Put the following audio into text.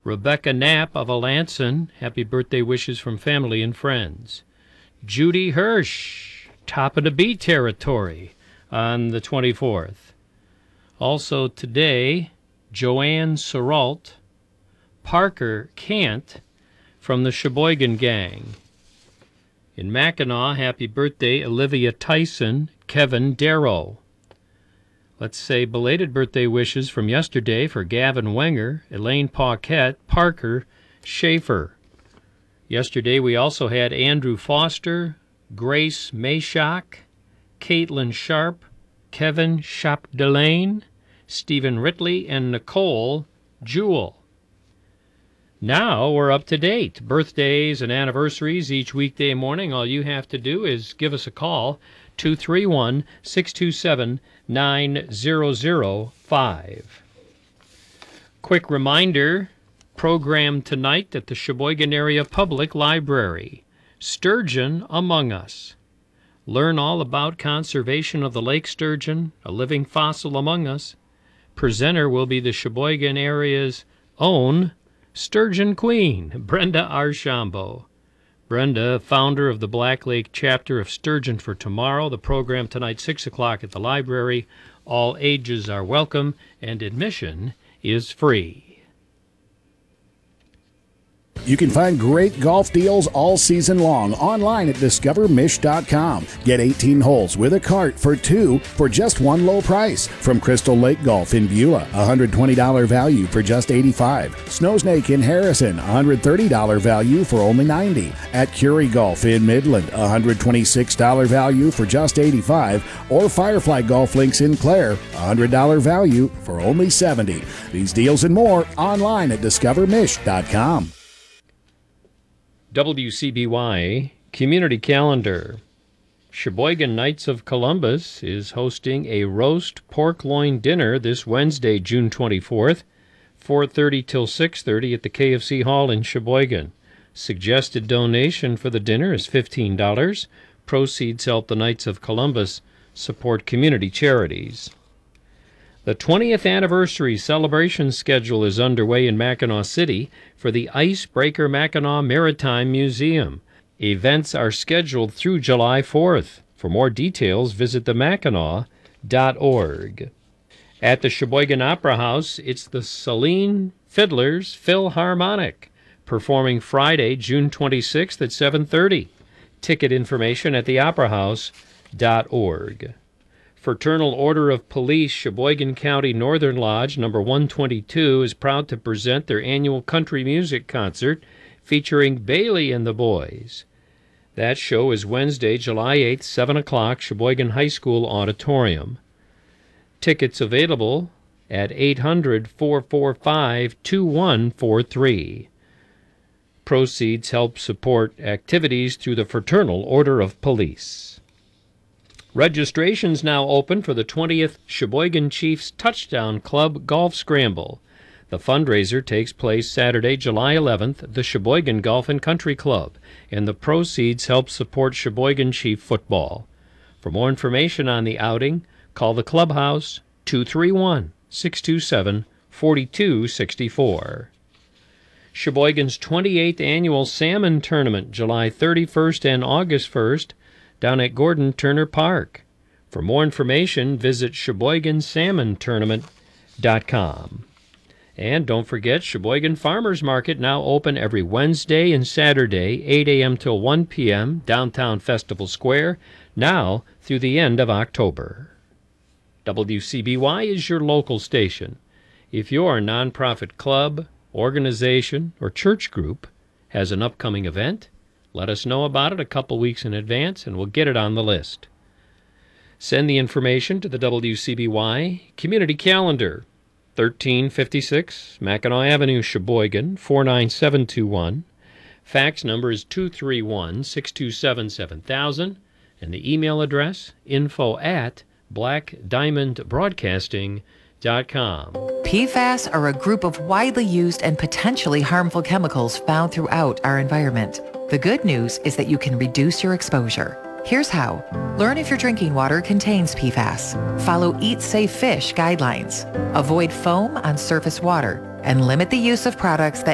Rebecca Knapp of Alanson, happy birthday wishes from family and friends. Judy Hirsch, top of the B territory on the 24th. Also today, Joanne Serrault, Parker Cant from the Sheboygan Gang. In Mackinac, happy birthday, Olivia Tyson, Kevin Darrow. Let's say belated birthday wishes from yesterday for Gavin Wenger, Elaine Paquette, Parker Schaefer. Yesterday we also had Andrew Foster, Grace Mayshak, Caitlin Sharp, Kevin Chapdelaine, Stephen Ritley, and Nicole Jewell. Now we're up to date. Birthdays and anniversaries each weekday morning. All you have to do is give us a call, 231-627-9005. Quick reminder, program tonight at the Sheboygan Area Public Library, Sturgeon Among Us. Learn all about conservation of the lake sturgeon, a living fossil among us. Presenter will be the Sheboygan area's own Sturgeon Queen, Brenda Archambault. Brenda, founder of the Black Lake chapter of Sturgeon for Tomorrow. The program tonight, 6 o'clock at the library. All ages are welcome, and admission is free. You can find great golf deals all season long online at discovermish.com. Get 18 holes with a cart for 2 for just one low price. From Crystal Lake Golf in Beulah, $120 value for just $85. Snowsnake in Harrison, $130 value for only $90. At Curie Golf in Midland, $126 value for just $85. Or Firefly Golf Links in Clare, $100 value for only $70. These deals and more online at discovermish.com. WCBY Community Calendar. Sheboygan Knights of Columbus is hosting a roast pork loin dinner this Wednesday, June 24th, 4:30 till 6:30 at the KFC Hall in Sheboygan. Suggested donation for the dinner is $15. Proceeds help the Knights of Columbus support community charities. The 20th anniversary celebration schedule is underway in Mackinac City for the Icebreaker Mackinac Maritime Museum. Events are scheduled through July 4th. For more details, visit themackinac.org. At the Sheboygan Opera House, it's the Celine Fiddlers Philharmonic, performing Friday, June 26th at 7:30. Ticket information at theoperahouse.org. Fraternal Order of Police, Sheboygan County Northern Lodge, number 122, is proud to present their annual country music concert featuring Bailey and the Boys. That show is Wednesday, July 8th, 7 o'clock, Sheboygan High School Auditorium. Tickets available at 800-445-2143. Proceeds help support activities through the Fraternal Order of Police. Registration's now open for the 20th Sheboygan Chiefs Touchdown Club Golf Scramble. The fundraiser takes place Saturday, July 11th at the Sheboygan Golf and Country Club, and the proceeds help support Sheboygan Chief football. For more information on the outing, call the clubhouse 231-627-4264. Sheboygan's 28th Annual Salmon Tournament, July 31st and August 1st, down at Gordon Turner Park. For more information, visit SheboyganSalmonTournament.com. And don't forget, Sheboygan Farmers Market now open every Wednesday and Saturday, 8 a.m. till 1 p.m., downtown Festival Square, now through the end of October. WCBY is your local station. If your nonprofit club, organization, or church group has an upcoming event, let us know about it a couple weeks in advance, and we'll get it on the list. Send the information to the WCBY Community Calendar, 1356 Mackinac Avenue, Sheboygan, 49721. Fax number is 231-627-7000, and the email address, info@blackdiamondbroadcasting.com. PFAS are a group of widely used and potentially harmful chemicals found throughout our environment. The good news is that you can reduce your exposure. Here's how. Learn if your drinking water contains PFAS. Follow Eat Safe Fish guidelines. Avoid foam on surface water and limit the use of products that